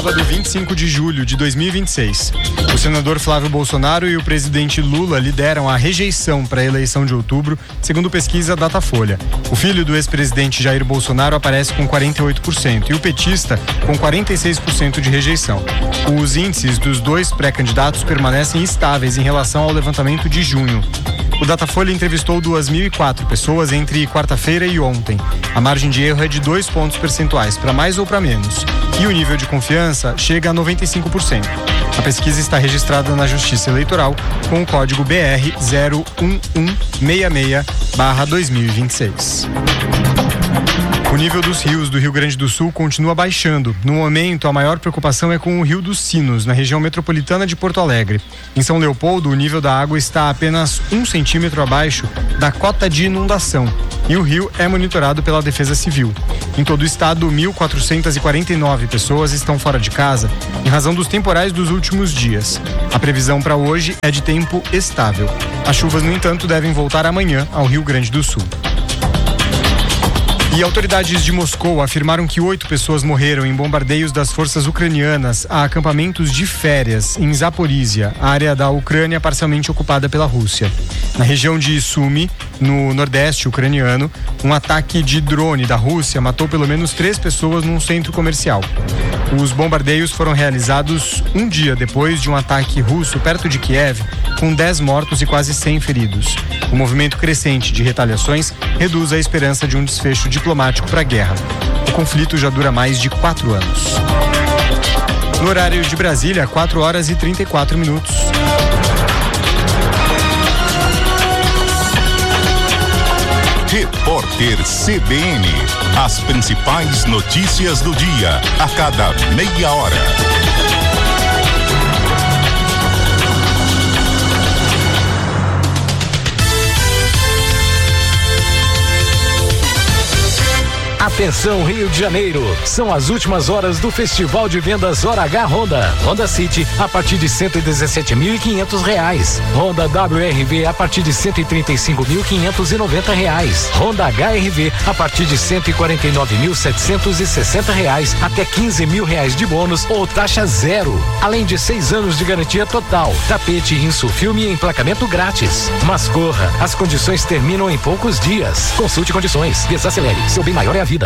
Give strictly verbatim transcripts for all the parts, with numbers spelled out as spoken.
sábado, vinte e cinco de julho de dois mil e vinte e seis. O senador Flávio Bolsonaro e o presidente Lula lideram a rejeição para a eleição de outubro, segundo pesquisa Datafolha. O filho do ex-presidente Jair Bolsonaro aparece com quarenta e oito por cento e o petista com quarenta e seis por cento de rejeição. Os índices dos dois pré-candidatos permanecem estáveis em relação ao levantamento de junho. O Datafolha entrevistou duas mil e quatro pessoas entre quarta-feira e ontem. A margem de erro é de dois pontos percentuais, para mais ou para menos. E o nível de confiança chega a noventa e cinco por cento. A pesquisa está registrada na Justiça Eleitoral com o código B R zero um um seis seis barra dois mil e vinte e seis. O nível dos rios do Rio Grande do Sul continua baixando. No momento, a maior preocupação é com o Rio dos Sinos, na região metropolitana de Porto Alegre. Em São Leopoldo, o nível da água está apenas um centímetro abaixo da cota de inundação. E o rio é monitorado pela Defesa Civil. Em todo o estado, mil quatrocentas e quarenta e nove pessoas estão fora de casa em razão dos temporais dos últimos dias. A previsão para hoje é de tempo estável. As chuvas, no entanto, devem voltar amanhã ao Rio Grande do Sul. E autoridades de Moscou afirmaram que oito pessoas morreram em bombardeios das forças ucranianas a acampamentos de férias em Zaporísia, área da Ucrânia parcialmente ocupada pela Rússia. Na região de Sumy, no nordeste ucraniano, um ataque de drone da Rússia matou pelo menos três pessoas num centro comercial. Os bombardeios foram realizados um dia depois de um ataque russo perto de Kiev, com dez mortos e quase cem feridos. O movimento crescente de retaliações reduz a esperança de um desfecho diplomático para a guerra. O conflito já dura mais de quatro anos. No horário de Brasília, quatro horas e trinta e quatro minutos. Repórter C B N. As principais notícias do dia, a cada meia hora. Atenção, Rio de Janeiro, são as últimas horas do Festival de Vendas Hora H Honda. Honda City a partir de cento e dezessete mil e quinhentos reais. Honda W R V a partir de cento e trinta e cinco mil quinhentos e noventa reais. Honda H R V a partir de cento e quarenta e nove mil setecentos e sessenta reais até quinze mil reais de bônus ou taxa zero. Além de seis anos de garantia total, tapete, insufilme e emplacamento grátis. Mas corra, as condições terminam em poucos dias. Consulte condições. Desacelere, seu bem maior é a vida.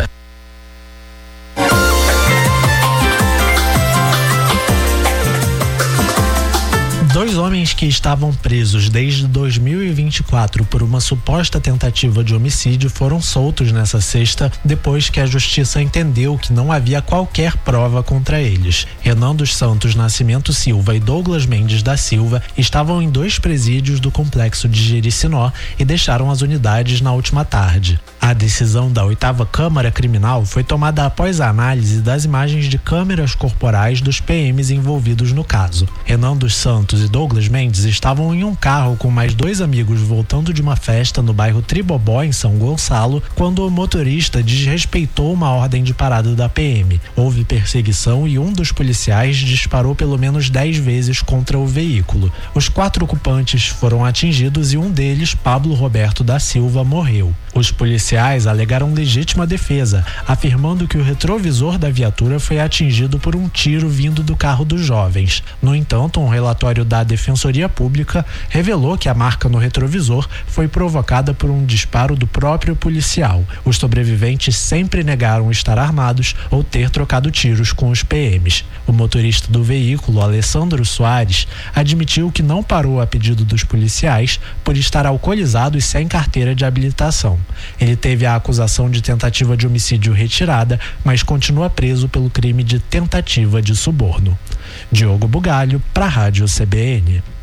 Dois homens que estavam presos desde dois mil e vinte e quatro por uma suposta tentativa de homicídio foram soltos nessa sexta, depois que a justiça entendeu que não havia qualquer prova contra eles. Renan dos Santos Nascimento Silva e Douglas Mendes da Silva estavam em dois presídios do complexo de Jericinó e deixaram as unidades na última tarde. A decisão da oitava Câmara Criminal foi tomada após a análise das imagens de câmeras corporais dos P Ms envolvidos no caso. Renan dos Santos e Douglas Mendes estavam em um carro com mais dois amigos voltando de uma festa no bairro Tribobó, em São Gonçalo, quando o motorista desrespeitou uma ordem de parada da P M. Houve perseguição e um dos policiais disparou pelo menos dez vezes contra o veículo. Os quatro ocupantes foram atingidos e um deles, Pablo Roberto da Silva, morreu. Os policiais alegaram legítima defesa, afirmando que o retrovisor da viatura foi atingido por um tiro vindo do carro dos jovens. No entanto, um relatório da Defensoria Pública revelou que a marca no retrovisor foi provocada por um disparo do próprio policial. Os sobreviventes sempre negaram estar armados ou ter trocado tiros com os P Ms. O motorista do veículo, Alessandro Soares, admitiu que não parou a pedido dos policiais por estar alcoolizado e sem carteira de habilitação. Ele teve a acusação de tentativa de homicídio retirada, mas continua preso pelo crime de tentativa de suborno. Diogo Bugalho, para a Rádio C B N.